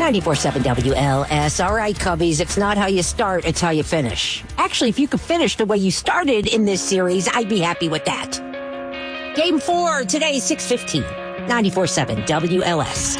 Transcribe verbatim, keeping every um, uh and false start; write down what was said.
ninety-four point seven W L S. All right, Cubbies, it's not how you start, it's how you finish. Actually, if you could finish the way you started in this series, I'd be happy with that. Game four, today, six fifteen. ninety-four point seven W L S.